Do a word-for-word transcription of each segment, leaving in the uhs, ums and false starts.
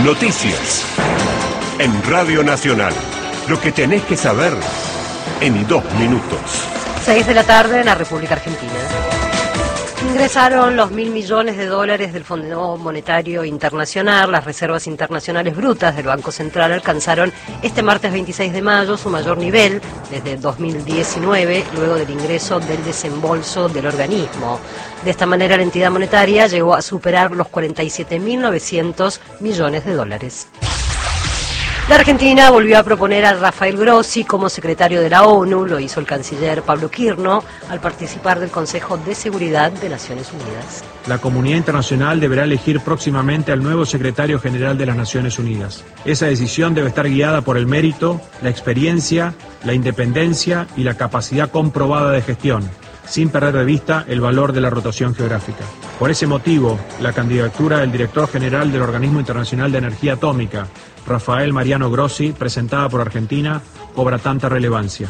Noticias. En Radio Nacional. Lo que tenés que saber en dos minutos. Seis de la tarde en la República Argentina. Ingresaron los mil millones de dólares del Fondo Monetario Internacional. Las reservas internacionales brutas del Banco Central alcanzaron este martes veintiséis de mayo su mayor nivel desde dos mil diecinueve, luego del ingreso del desembolso del organismo. De esta manera, la entidad monetaria llegó a superar los cuarenta y siete mil novecientos millones de dólares. La Argentina volvió a proponer a Rafael Grossi como secretario de la ONU, lo hizo el canciller Pablo Quirno al participar del Consejo de Seguridad de Naciones Unidas. La comunidad internacional deberá elegir próximamente al nuevo secretario general de las Naciones Unidas. Esa decisión debe estar guiada por el mérito, la experiencia, la independencia y la capacidad comprobada de gestión, sin perder de vista el valor de la rotación geográfica. Por ese motivo, la candidatura del director general del Organismo Internacional de Energía Atómica, Rafael Mariano Grossi, presentada por Argentina, cobra tanta relevancia.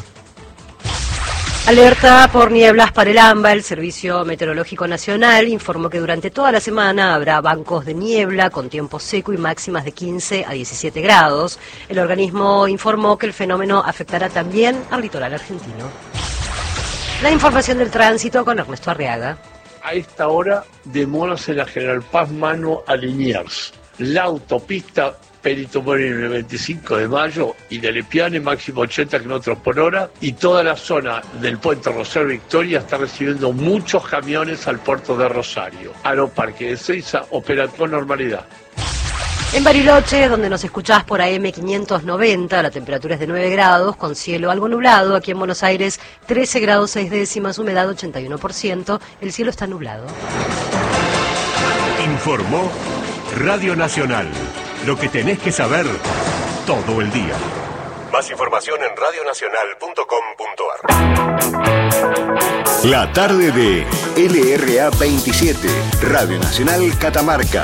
Alerta por nieblas para el AMBA. El Servicio Meteorológico Nacional informó que durante toda la semana habrá bancos de niebla con tiempo seco y máximas de quince a diecisiete grados. El organismo informó que el fenómeno afectará también al litoral argentino. La información del tránsito con Ernesto Arriaga. A esta hora, demoras en la General Paz mano a Liniers. La autopista Perito Moreno el veinticinco de mayo y de Lepiane máximo ochenta kilómetros por hora, y toda la zona del puente Rosario Victoria está recibiendo muchos camiones al puerto de Rosario. Aeroparque de Ezeiza opera con normalidad. En Bariloche, donde nos escuchás por A M quinientos noventa, la temperatura es de nueve grados, con cielo algo nublado. Aquí en Buenos Aires, trece grados seis décimas, humedad ochenta y uno por ciento, el cielo está nublado. Informó Radio Nacional. Lo que tenés que saber todo el día. Más información en radio nacional punto com punto ar. La tarde de L R A veintisiete, Radio Nacional Catamarca.